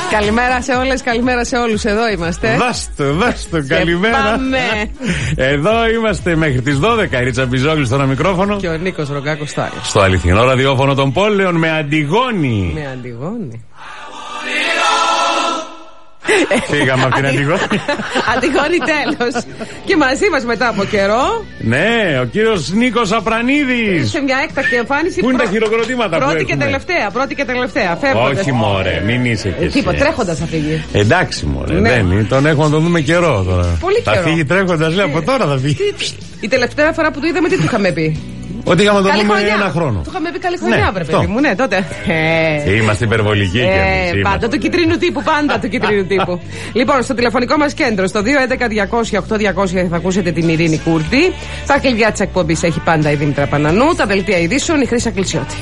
Καλημέρα σε όλες, καλημέρα σε όλους. Εδώ είμαστε. Δάστο, καλημέρα. Πάμε. Εδώ είμαστε μέχρι τις 12. Η Ρίτσα Μπιζόγλου στο ένα μικρόφωνο. Και ο Νίκος Ρογκάκος στο άλλο. Στο αληθινό ραδιόφωνο των πόλεων με Αντιγόνη. Με Αντιγόνη. Φύγαμε από την Αντιγόνη. Αντιγόνη τέλος. Και μαζί μας μετά από καιρό. Ναι, ο κύριος Νίκος Απρανίδης. Σε μια έκτακτη εμφάνιση. Πού είναι τα χειροκροτήματα που Πρώτη έχουμε? και τελευταία. Φεύγοντας. Όχι μωρέ, μην είσαι κι εσύ. Τίποτα, τρέχοντας θα φύγει. Εντάξει μωρέ, Ναι. δεν είναι. Τον έχουμε να τον δούμε καιρό τώρα. Πολύ θα καιρό. φύγει τρέχοντας, λέει, από τώρα θα φύγει. Η τελευταία φορά που το είδαμε, τι του είχαμε πει? Ότι είχαμε να τον Καλή δούμε χρονιά. ένα χρόνο. Του είχαμε πει καλή χρονιά, Ναι, βρε αυτό. παιδί μου, ναι, τότε. Είμαστε υπερβολικοί κι εμείς. Πάντα του κίτρινου τύπου, πάντα του κίτρινου τύπου. Λοιπόν, στο τηλεφωνικό μας κέντρο, στο 211-200-8200 θα ακούσετε την Ειρήνη Κούρτη. Τα κλειδιά της εκπομπής έχει πάντα η Δήμητρα Πανανού. Τα δελτία ειδήσεων η Χρύσα Κλεισιώτη.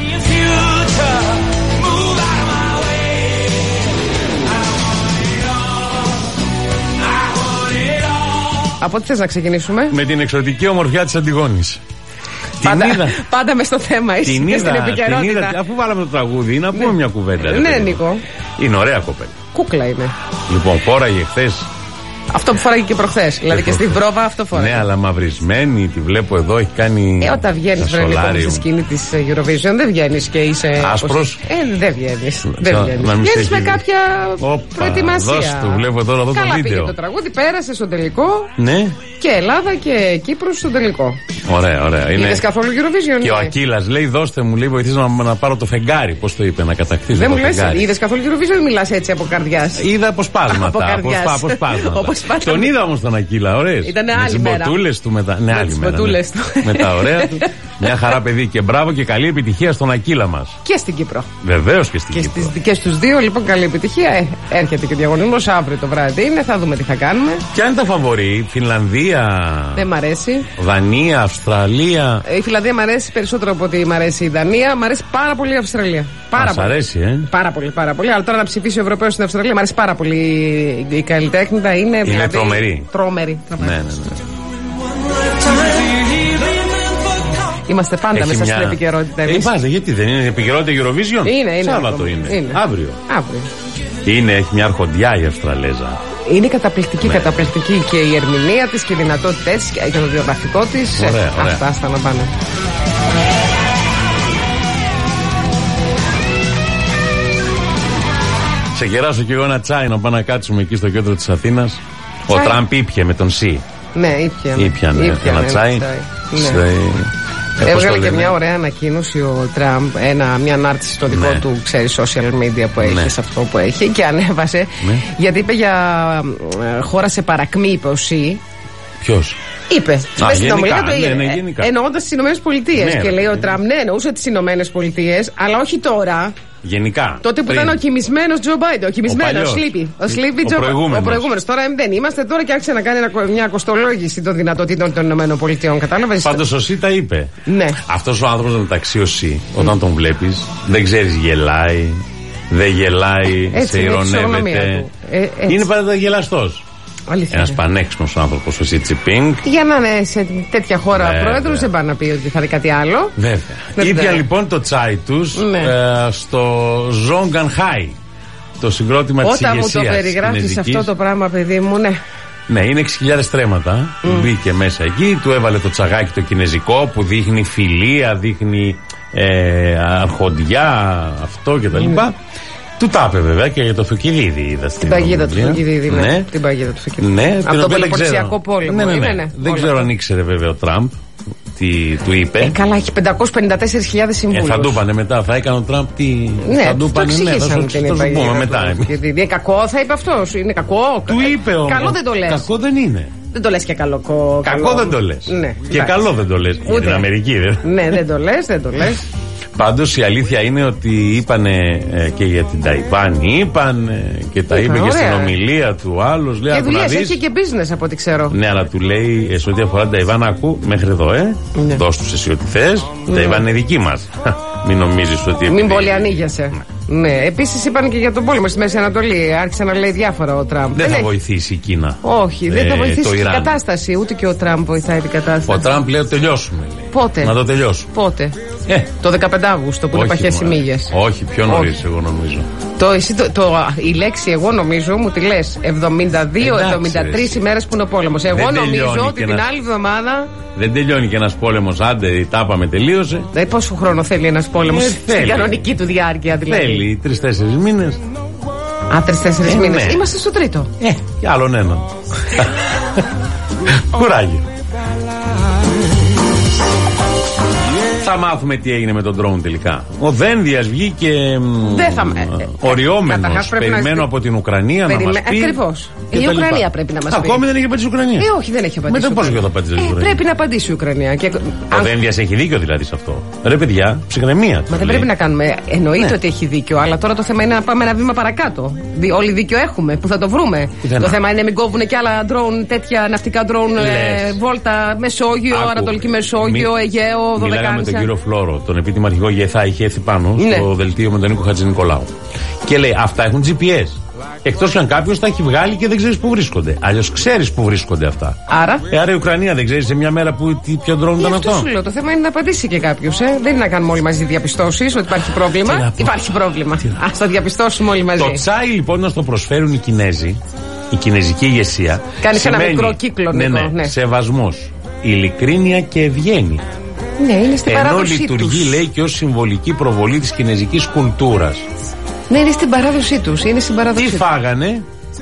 Από τι θες να ξεκινήσουμε? Με την εξωτική ομορφιά της Αντιγόνης. Πάντα μες στο θέμα είσαι και στην επικαιρότητα. Αφού βάλαμε το τραγούδι, να πούμε μια κουβέντα. Ναι, Νίκο. Είναι ωραία κοπέλα. Κούκλα είναι. Λοιπόν, φόραγε χθες. Αυτό που φοράγε και προχθές. Δηλαδή και στην πρόβα αυτό φοράγε. Ναι, αλλά μαυρισμένη, τη βλέπω εδώ, έχει κάνει. Όταν βγαίνει στη σκηνή της Eurovision, δεν βγαίνει και είσαι. Άσπρος. Δεν βγαίνει. Να μην Βγαίνει σε με έχει- κάποια προετοιμασία. Δώσ' του, βλέπω τώρα εδώ το Καλά πήγε βίντεο. το τραγούδι, πέρασε στο τελικό. Ναι, Και Ελλάδα και Κύπρος στο τελικό. ωραία, ωραία. Είδες καθόλου Eurovision? Και ο Ναι. Ακύλας λέει: δώστε μου, λέει, βοηθήστε να πάρω το φεγγάρι. Πώς το είπε, να κατακτήσω Δεν το μου λες, φεγγάρι. είδες καθόλου Eurovision ή μιλάς έτσι από καρδιάς? Είδα αποσπάσματα. Από καρδιάς. αποσπάσματα. Αποσπάσματα. Τον είδα όμως τον Ακύλα, ωραίος. Ήτανε Με άλλη τις μέρα. μποτούλες του μετά. Ναι, Με άλλη τις μέρα. μποτούλες του. Με τα ωραία του. Μια χαρά παιδί και μπράβο και καλή επιτυχία στον Ακύλα μας. Και στην Κύπρο. Βεβαίως και στην Και Κύπρο. στις δικές τους δύο, λοιπόν, καλή επιτυχία. Έρχεται και ο διαγωνισμός αύριο το βράδυ είναι, θα δούμε τι θα κάνουμε. Ποια είναι τα φαβορί, Φινλανδία, Δεν μ' αρέσει. Δανία, Αυστραλία. Η Φιλανδία μ' αρέσει περισσότερο από ότι μ' αρέσει η Δανία. Μ' αρέσει πάρα πολύ η Αυστραλία. Πάρα Μας πολύ. αρέσει, Πάρα πολύ, πάρα πολύ. Αλλά τώρα να ψηφίσει ο Ευρωπαίος στην Αυστραλία, μ' αρέσει πάρα πολύ. Η καλλιτέχνητα είναι. Δηλαδή, τρομερή. Τρομερή. Ναι. Είμαστε πάντα μέσα στην επικαιρότητα εμείς. Πάτε, γιατί δεν είναι επικαιρότητα Eurovision? Είναι. Σάββατο είναι. Αύριο. Αύριο. Έχει μια αρχοντιά η Αυστραλέζα. Είναι καταπληκτική, Ναι. καταπληκτική και η ερμηνεία της και οι δυνατότητές της και το βιογραφικό της. Ωραία. Αυτά να πάνε. Σε κεράσω κι εγώ ένα τσάι να πάμε να κάτσουμε εκεί στο κέντρο της Αθήνας. Ο Τσάι. Τραμπ ήπια με τον Σι. Ναι, ήπιανε. Ένα τσάι. Ναι. Έβγαλε και μια ωραία ανακοίνωση ο Τραμπ, μια ανάρτηση στο δικό Ναι. του, ξέρεις, social media που έχει, Ναι. σε αυτό που έχει, και ανέβασε, Ναι. γιατί είπε για χώρα σε παρακμή, είπε ο Σι. Ποιος? Είπε. Μες στην γενικά, ομιλία του ναι, γενικά. εννοώντας τις Ηνωμένες Πολιτείες. Ναι, Και λέει ο ναι. Τραμπ, ναι, εννοούσε τις Ηνωμένες Πολιτείες, αλλά όχι τώρα. Γενικά. Τότε που πριν. ήταν ο κοιμισμένος Τζο Μπάιντεν. Ο κοιμισμένος, παλιός. ο Sleepy Joe προηγούμενος. Ο προηγούμενος. Τώρα δεν είμαστε τώρα και άρχισε να κάνει μια κοστολόγηση των δυνατοτήτων των ΗΠΑ. Κατάλαβες? Πάντως ο Σι τα είπε. Ναι. Αυτός ο άνθρωπος μεταξύ ο Σι, όταν τον βλέπεις, δεν ξέρεις, γελάει, δεν γελάει, Έτσι σε είναι, η φυσιογνωμία ηρωνεύεται. του. Έτσι. Είναι πάντα γελαστός. Αλήθεια. Ένας πανέξυπνος άνθρωπος ο Σι Τζινπίνγκ. Για να είναι σε τέτοια χώρα Βέβαια. πρόεδρος, δεν πάει να πει ότι θα δει κάτι άλλο. Βέβαια. Βέβαια. Ήπια λοιπόν το τσάι τους Ναι. στο Ζόγκανχάι. Το συγκρότημα της Όταν ηγεσίας. μου το περιγράφεις κινέζικης. αυτό το πράγμα, παιδί μου, ναι. Ναι, είναι 6.000 στρέμματα. Μπήκε μέσα εκεί, του έβαλε το τσαγάκι το κινέζικο που δείχνει φιλία, δείχνει αρχοντιά, αυτό κτλ. Του τα είπε βέβαια και για το Θουκυδίδη, είδα στην Την παγίδα του ομιλία. Θουκυδίδη, ναι. Ναι. Την παγίδα του Θουκυδίδη. Ναι, Από την τον οποία δεν Πελοποννησιακό ξέρω. πόλεμο. Ναι. Είναι, Δεν όλα ξέρω αυτά. αν ήξερε βέβαια ο Τραμπ τι του είπε. Καλά, έχει 554.000 συμβούλους. Θα του είπανε μετά, θα έκανε ο Τραμπ τι. Ναι, θα του το είπανε, ναι, θα εξηγήσαν σου την το πούμε παγίδα μετά. του. Είναι κακό, θα είπε αυτός. Είναι κακό. Του είπε όμως. Καλό δεν το λες. Κακό δεν είναι. Δεν το λες και καλό. Κακό δεν το λες. Ναι, Και εντάξει. καλό δεν το λες. Για Ούτε. την Αμερική δεν. Ναι, δεν το λες, δεν το λες. Πάντως η αλήθεια είναι ότι είπανε και για την Ταϊβάν, και τα είπε και ωραία. στην ομιλία του άλλος. Λέει, Και «Άκου να δουλειές δεις». έχει και business από ό,τι ξέρω. Ναι, αλλά του λέει σε ό,τι αφορά την Ταϊβάν, ακού μέχρι εδώ, Ναι. Δώσ' τους εσύ ό,τι θες. Η Ταϊβάν είναι δική μας. Μην νομίζεις ότι. Μην επειδή- πολύ ανοίγεσαι. Ναι. Επίσης είπαν και για τον πόλεμο στη Μέση Ανατολή. Άρχισε να λέει διάφορα ο Τραμπ. Δεν θα έχει- βοηθήσει η Κίνα. Όχι, δεν θα το βοηθήσει την Ιράν. κατάσταση. Ούτε και ο Τραμπ βοηθάει την κατάσταση. Ο Τραμπ λέει ότι τελειώσουμε. Λέει. Πότε? Να το τελειώσουμε. Πότε? Το 15 Αύγουστο που είναι παχές οι μύγες. Όχι, πιο νωρίς εγώ νομίζω. Η λέξη εγώ νομίζω μου τη λες 72-73 ημέρες που είναι ο πόλεμος. Εγώ νομίζω ότι την άλλη εβδομάδα. Δεν τελειώνει και ένας πόλεμος, άντε τα πάμε, τελείωσε. Πόσο χρόνο θέλει ένας πόλεμος στην κανονική του διάρκεια δηλαδή? Θέλει 3-4 μήνες. 3-4 μήνες. Ναι. Είμαστε στο τρίτο. Κι άλλον ένα. Κουράγιο. Θα μάθουμε τι έγινε με τον drone τελικά. Ο Δένδιας βγήκε οριόμενος. Περιμένω από την Ουκρανία να μας πει. Ακριβώς. Η Ουκρανία πρέπει να μας πει. Ακόμη δεν έχει απαντήσει η Ουκρανία. Όχι, δεν έχει απαντήσει. Μετά πώς θα απαντήσει η Ουκρανία? Πρέπει να απαντήσει η Ουκρανία. Ο Δένδιας έχει δίκιο δηλαδή σε αυτό. Ρε παιδιά, ψυχραιμία. Μα δεν πρέπει να κάνουμε. Εννοείται ότι έχει δίκιο, αλλά τώρα το θέμα είναι να πάμε ένα βήμα παρακάτω. Όλοι δίκιο έχουμε. Πού θα το βρούμε? Το θέμα είναι να μην κόβουν και άλλα drone, τέτοια ναυτικά drone βόλτα Μεσόγειο, Ανατολική Μεσόγειο, Αιγαίο, Δωδεκάνησα. Κύριο Φλόρο, τον επίτιμο αρχηγό ΓΕΘΑ, είχε έρθει πάνω στο δελτίο με τον Νίκο Χατζηνικολάου. Και λέει: αυτά έχουν GPS. Εκτός κι αν κάποιος τα έχει βγάλει και δεν ξέρεις πού βρίσκονται. Αλλιώς ξέρεις πού βρίσκονται αυτά. Άρα η Ουκρανία δεν ξέρει σε μια μέρα ποιο ντρόουν ήταν αυτό. Αυτό σου λέω. Το θέμα είναι να απαντήσει και κάποιος. Δεν είναι να κάνουμε όλοι μαζί διαπιστώσεις ότι υπάρχει πρόβλημα. Υπάρχει πρόβλημα. Ας τα διαπιστώσουμε όλοι μαζί. Το τσάι λοιπόν να το προσφέρουν οι Κινέζοι, η κινέζικη ηγεσία. Κάνει ένα μικρό κύκλο. Ναι. Σεβασμός, ειλικρίνεια και ευγένεια. Ναι, είναι στην παράδοσή τους. Ενώ λειτουργεί, λέει, και ως συμβολική προβολή της κινέζικης κουλτούρας. Ναι, είναι στην παράδοσή τους. Τι φάγανε?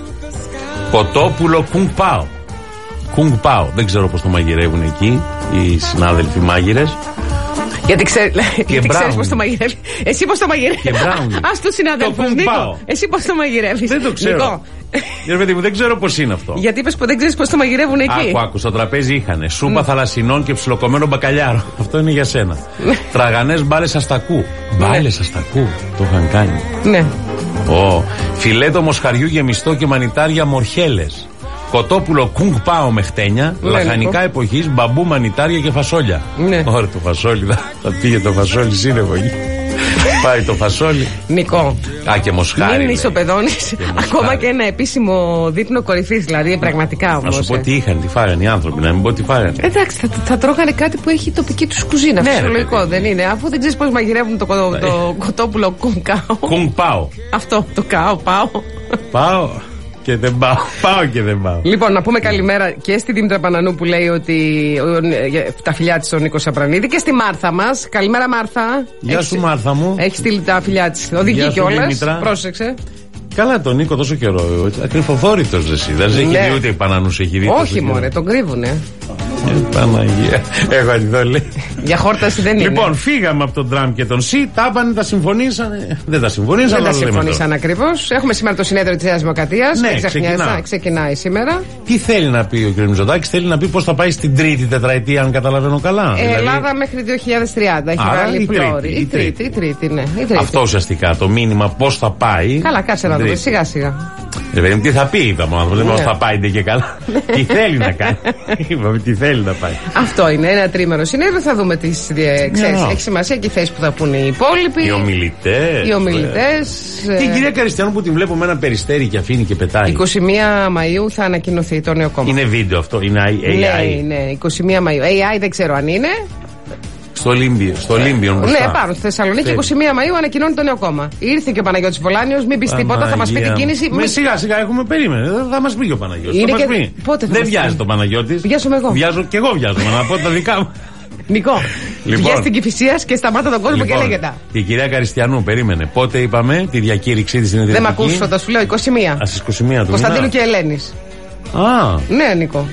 Κοτόπουλο κουνγκ πάο. Κουνγκ πάο. Δεν ξέρω πώς το μαγειρεύουν εκεί οι συνάδελφοι μάγειρες. Γιατί ξέρεις πώς το μαγειρεύει. Εσύ πώς το μαγειρεύεις? Ας το συνάδελφο. Νίκο, εσύ πώς το μαγειρεύεις? Δεν το ξέρω. Παιδί μου, δεν ξέρω πώς είναι αυτό. Γιατί είπες που δεν ξέρεις πώς το μαγειρεύουν εκεί. Άκου, στο τραπέζι είχανε σούπα θαλασσινών και ψιλοκομμένο μπακαλιάρο. Αυτό είναι για σένα. Τραγανές μπάλες αστακού. Μπάλες αστακού. Το είχαν κάνει. Ναι. Φιλέτο μοσχαριού γεμιστό και μανιτάρια μορχέλες. Κοτόπουλο κουνγκ πάο με χτένια. Λαχανικά εποχής, μπαμπού, μανιτάρια και φασόλια. Ωραία, το φασόλι. Θα πήγε το φασόλι σύννεφο εκεί. Πάει το φασόλι. Νικό. Και μοσχάρι. Μην ισοπεδώνεις ακόμα και ένα επίσημο δείπνο κορυφής. Δηλαδή πραγματικά όμως. Να σου πω τι είχαν, τι φάγανε οι άνθρωποι, να μην πω τι φάγανε. Εντάξει, θα τρώγανε κάτι που έχει τοπική τους κουζίνα. Φυσιολογικό δεν είναι? Αφού δεν ξέρεις πώς μαγειρεύουν το κοτόπουλο κουνγκ πάο. Αυτό το πάο. Πάω. Και δεν πάω. Πάω και δεν πάω. Λοιπόν, να πούμε καλημέρα και στη Δήμητρα Πανανού που λέει ότι τα φιλιά της στον Νίκο Σαπρανίδη και στη Μάρθα μας. Καλημέρα, Μάρθα. Γεια σου, Μάρθα μου. Έχει στείλει τα φιλιά της. Οδηγεί κιόλας. Πρόσεξε. Καλά, τον Νίκο τόσο καιρό. Ακρυφοφόρητος εσύ. Δεν έχει δει ούτε η Πανανούς έχει δει. Όχι, μωρέ, τον κρύβουνε. Παναγία. Έχω αντιδόλη. Για χόρταση δεν είναι. Λοιπόν, φύγαμε από τον Τραμπ και τον Σι. Τα είπαν, τα συμφωνήσανε. Δεν τα συμφωνήσαν. Δεν τα συμφωνήσαν ακριβώς. Έχουμε σήμερα το συνέδριο της Νέας Δημοκρατίας. Ξεκινάει σήμερα. Τι θέλει να πει ο κ. Μητσοτάκης? Θέλει να πει πώς θα πάει στην τρίτη τετραετία, αν καταλαβαίνω καλά. Ελλάδα μέχρι 2030. Έχει βάλει πλώρη. Η τρίτη, ναι. Αυτό ουσιαστικά το μήνυμα πώς θα πάει. Καλά, κάτσε να δούμε σιγά-σιγά. Τι θα πει, είπαμε. Δεν πώς θα πάει και καλά. Τι θέλει να κάνει. Είπαμε τι θέλει να πάει. Αυτό είναι ένα τρίμερο συνέδριο. Θα δούμε τις. Έχει σημασία και η θέση που θα πούνε οι υπόλοιποι. Οι ομιλητές. Την κυρία Καριστιανού που την βλέπω με ένα περιστέρι και αφήνει και πετάει. 21 Μαΐου θα ανακοινωθεί το νέο κόμμα. Είναι βίντεο αυτό, είναι AI. Ναι, 21 Μαΐου. AI δεν ξέρω αν είναι. Στο Ολύμπιο. Ναι, πάνω στη Θεσσαλονίκη. 21 Μαΐου ανακοινώνει το νέο κόμμα. Ήρθε και ο Παναγιώτης Βολάνιος, μην πει τίποτα, θα μας πει την κίνηση. Σιγά-σιγά έχουμε περίμενε. Θα μας πει και ο Παναγιώτης. Δεν βιάζει το Παναγιώτης. Βιάζομαι εγώ. Και εγώ βιάζομαι, να πω τα δικά μου. Νικό, βγες στην Κηφισίας και σταμάτα τον κόσμο και λέγεται. Η κυρία Καριστιανού περίμενε. Πότε είπαμε τη διακήρυξή της είναι? Δεν με ακούς, θα σου λέω 21. Στις 21 του Κωνσταντίνου και Ελένης. Ναι, Νικό.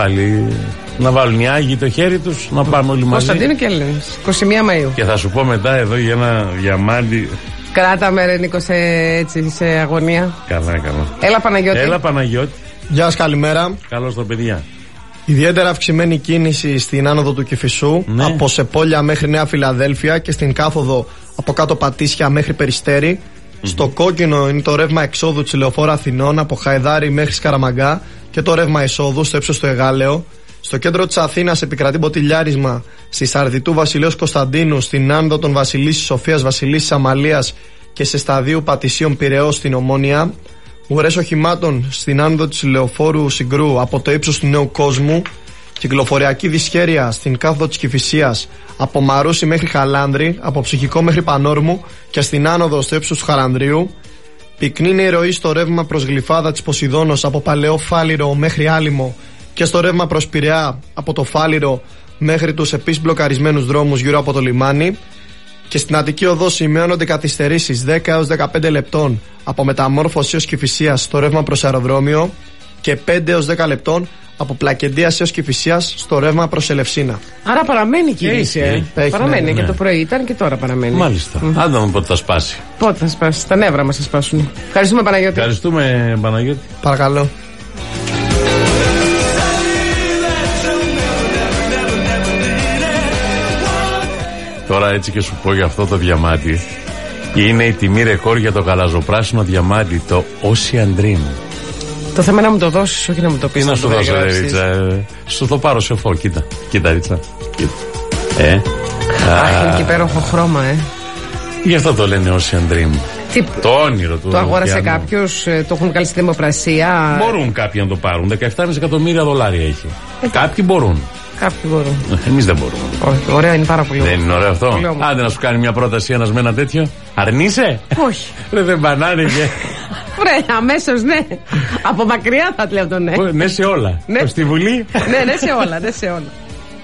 Να βάλουν οι Άγιοι το χέρι τους, να πάμε όλοι μαζί. Κωνσταντίνου και Ελένης, 21 Μαΐου. Και θα σου πω μετά εδώ για ένα διαμάντι. Κράτα με ρε Νίκο σε αγωνία. Καλά. Έλα Παναγιώτη. Γεια σας, καλημέρα. Καλώς το παιδιά. Ιδιαίτερα αυξημένη κίνηση στην άνοδο του Κηφισού, από Σεπόλια μέχρι Νέα Φιλαδέλφια και στην κάθοδο από κάτω Πατήσια μέχρι Περιστέρι. Στο κόκκινο είναι το ρεύμα εξόδου της Λεωφόρου Αθηνών από Χαϊδάρι μέχρι Σκαραμαγκά και το ρεύμα εισόδου στο ύψος του Εγάλεο. Στο κέντρο της Αθήνας επικρατεί μποτιλιάρισμα στη Σαρδιτού Βασιλέως Κωνσταντίνου, στην άνοδο των Βασιλίσσης Σοφίας Βασιλίσσης Αμαλίας και σε σταδίου Πατησίων Πειραιώς στην Ομόνια. Ουρές οχημάτων στην άνοδο της Λεωφόρου Συγκρού από το ύψος του Νέου Κόσμου Κυκλοφοριακή δυσχέρεια στην κάθοδο της Κηφισίας από Μαρούσι μέχρι Χαλάνδρη, από Ψυχικό μέχρι Πανόρμου και στην άνοδο στο ύψος του Χαρανδρίου. Πυκνή είναι η ροή στο ρεύμα προς Γλυφάδα της Ποσειδώνος από Παλαιό Φάληρο μέχρι Άλυμο και στο ρεύμα προς Πειραιά από το Φάληρο μέχρι τους επίσης μπλοκαρισμένους δρόμους γύρω από το λιμάνι. Και στην Αττική Οδό σημειώνονται καθυστερήσεις 10 έως 15 λεπτών από Μεταμόρφωση έως Κηφισίας στο ρεύμα προς αεροδρόμιο και 5 έως 10 λεπτών από Πλακεντίας έως Κηφισίας στο ρεύμα προς Ελευσίνα. Άρα παραμένει η κίνηση. Παραμένει και το πρωί ήταν και τώρα παραμένει. Μάλιστα. Αν δούμε πότε θα σπάσει. Πότε θα σπάσει. Τα νεύρα μας θα σπάσουν. Ευχαριστούμε, Παναγιώτη. Ευχαριστούμε, Παναγιώτη. Παρακαλώ. Τώρα έτσι και σου πω για αυτό το διαμάτι. Είναι η τιμή ρεκόρ για το γαλαζοπράσινο διαμάτι, το Ocean Dream. Το θέμα να μου το δώσεις, όχι να μου το πεις. Τι να σου δώσω, Ρίτσα. Σου το πάρω σε φω, κοίτα. Κοίτα, Ρίτσα. Αχ, είναι και υπέροχο χρώμα, Γι' αυτό το λένε Ocean Dream. Το όνειρο του. Το αγόρασε κάποιος, το έχουν βγάλει στη δημοπρασία. Μπορούν κάποιοι να το πάρουν. 17,5 εκατομμύρια δολάρια έχει. Κάποιοι μπορούν. Κάποιοι μπορούν. Εμείς δεν μπορούμε. Όχι, ωραίο, είναι πάρα πολύ ωραίο. Δεν είναι ωραίο αυτό. Άντε να σου κάνει μια πρόταση ένας με ένα τέτοιο. Αρνείσαι. Όχι. Ρε δεν μπανάνηκε. Βρε, αμέσως ναι. Από μακριά θα λέω το ναι. Ναι σε όλα. Ναι. Στη Βουλή. Ναι σε όλα, ναι σε όλα.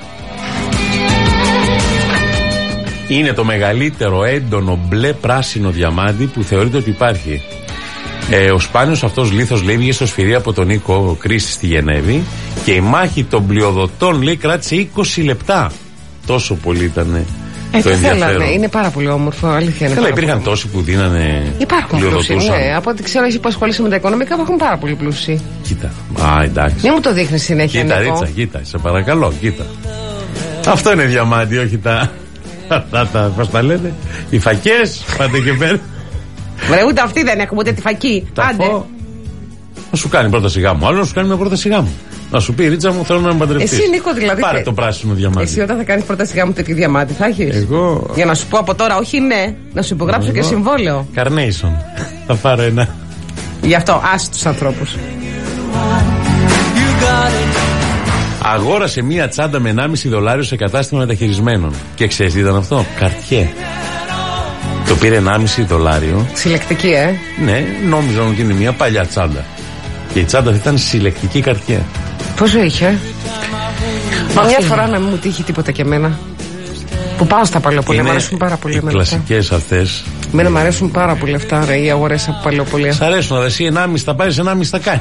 Είναι το μεγαλύτερο έντονο μπλε πράσινο διαμάντι που θεωρείται ότι υπάρχει. Ο σπάνιος αυτός λίθος, λέει, βγήκε στο σφυρί από τον Νίκο Κρίση στη Γενέβη και η μάχη των πλειοδοτών, λέει, κράτησε 20 λεπτά. Τόσο πολύ ήταν το ενδιαφέρον. Είναι πάρα πολύ όμορφο, αλήθεια είναι. Καλά, υπήρχαν τόσοι που δίνανε. Υπάρχουν πλούσιοι, ναι. Από ό,τι ξέρω, εσύ που ασχολείσαι με τα οικονομικά, υπάρχουν πάρα πολύ πλούσιοι. Κοίτα. Εντάξει. Μην μου το δείχνει συνέχεια. Κοίτα, Ρίτσα, κοίτα, σε παρακαλώ, κοίτα. Αυτό είναι διαμάντι, όχι τα. Πώς τα λένε, οι φακές, πάτε και πέρα. Βρε, ούτε αυτή δεν έχουμε, ούτε τη φακή. Άντε. Να σου κάνει πρόταση γάμου, άλλο να σου κάνει μια πρόταση γάμου. Να σου πει, Ρίτσα μου, θέλω να με παντρευτείς. Εσύ, Νίκο, δηλαδή. Πάρε το πράσινο διαμάντι. Εσύ, όταν θα κάνεις πρόταση γάμου, τέτοιο διαμάντι θα έχεις. Εγώ. Για να σου πω από τώρα, όχι ναι, να σου υπογράψω και συμβόλαιο. Carnation. Θα πάρω ένα. Γι' αυτό, άσε τους ανθρώπους. Αγόρασε μία τσάντα με $1,5 σε κατάστημα μεταχειρισμένων. Και ξέρεις τι ήταν αυτό? Καρτιέ. Το πήρε $1,5. Συλλεκτική, Ναι, νόμιζαν ότι είναι μια παλιά τσάντα. Και η τσάντα ήταν συλλεκτική Καρτιέ. Πόσο είχε? Μα μια φορά να μην μου τύχει τίποτα και εμένα. Που πάω στα παλαιοπολία, μου αρέσουν πάρα πολύ. Οι κλασικές αυτές. Εμένα μου αρέσουν πάρα πολύ αυτά, ρε, οι αγορές από παλαιοπολία. Σ' αρέσουν, αλλά εσύ 1,5 θα πάρεις, 1,5 θα κάνει.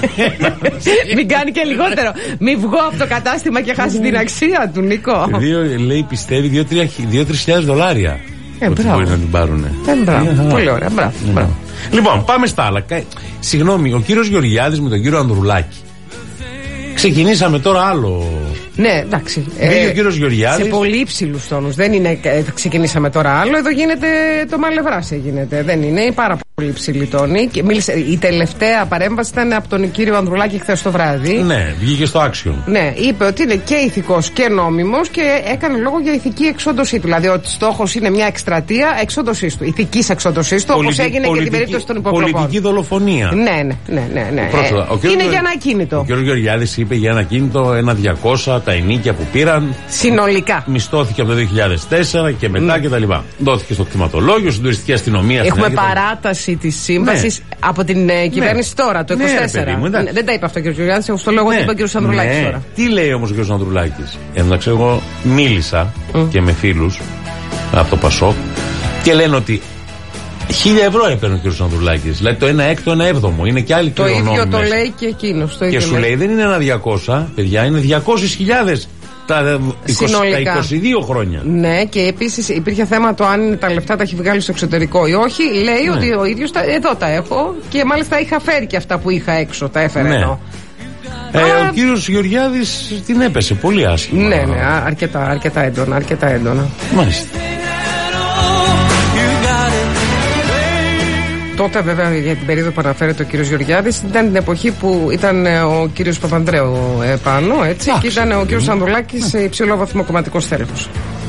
Μην κάνει και λιγότερο. Μην βγω από το κατάστημα και χάσει την αξία του, Νίκο. Λέει, πιστεύει $2-3,000. Ότι μπορεί να την πάρουνε. Μπράβο. Πολύ ωραία, μπράβο. Λοιπόν, πάμε στα άλλα. Συγγνώμη, ο κύριος Γεωργιάδης με τον κύριο Ανδρουλάκη. Ξεκινήσαμε τώρα άλλο. Ναι, εντάξει. Βγήκε ο κύριος Γεωργιάδης. Σε πολύ υψηλούς τόνους. Δεν είναι. Ξεκινήσαμε τώρα άλλο. Εδώ γίνεται το μαλευράσε γίνεται. Δεν είναι. Πάρα πολύ υψηλή τόνη. Η τελευταία παρέμβαση ήταν από τον κύριο Ανδρουλάκη χθες το βράδυ. Ναι, βγήκε στο Action. Ναι, είπε ότι είναι και ηθικός και νόμιμος και έκανε λόγο για ηθική εξόντωσή του. Δηλαδή ότι στόχος είναι μια εκστρατεία εξόντωσής του. Ηθικής εξόντωσής του, όπως έγινε και την περίπτωση των υποπροπών. Πολιτική δολοφονία. Ναι. Πρώτα, είναι για ένα ακίνητο. Ο κ. Γεωργιάδης είπε για ένα ακίνητο, ένα 200, τα ενίκια που πήραν. Συνολικά. Μισθώθηκε από το 2004 και μετά κτλ. Δόθηκε στο κτηματολόγιο, στην τουριστική αστυνομία. Έχουμε παράταση τη σύμβαση από την κυβέρνηση τώρα, το 2024. Δεν τα είπε αυτό ο κ. Γεωργιάδης, εγώ στο λόγο ότι είπε ο κ. Ανδρουλάκης τώρα. Τι λέει όμως ο κ. Ανδρουλάκης? Εντάξει, εγώ μίλησα και με φίλους από το Πασόκ και λένε ότι 1.000 έπαιρνε ο κ. Ανδρουλάκης. Δηλαδή το 1/6, 1/7. Είναι και άλλοι κληρονόμοι. Το ίδιο το λέει και εκείνος. Και σου λέει δεν είναι ένα 200, παιδιά, είναι 200.000 τα 22 χρόνια. Ναι, και επίσης υπήρχε θέμα το αν τα λεφτά τα έχει βγάλει στο εξωτερικό ή όχι. Λέει ότι ο ίδιος εδώ τα έχω και μάλιστα είχα φέρει και αυτά που είχα έξω, τα έφερε εδώ. Ο κύριος Γεωργιάδης την έπεσε πολύ άσχημα. Ναι, αρκετά έντονα. Μάλιστα. Τότε βέβαια για την περίοδο που αναφέρεται ο κύριος Γεωργιάδης ήταν την εποχή που ήταν ο κύριος Παπανδρέου πάνω, έτσι, και ήταν ο κύριος Ανδρουλάκης σε υψηλό βαθμό κομματικός στέλεχος.